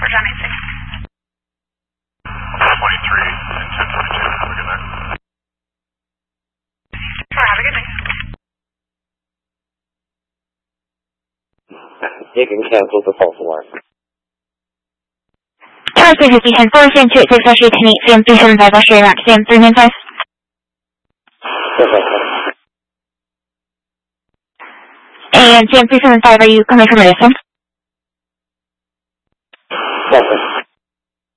for John 86. 23 and 1022. Have a good night. Have a good night. You can cancel the false alarm. Tower 350, 10-4, Sam 286, Russia 10-8, Sam 375, Russia Iraq, Sam 395. And Sam 375, are you coming from Medicine? Perfect.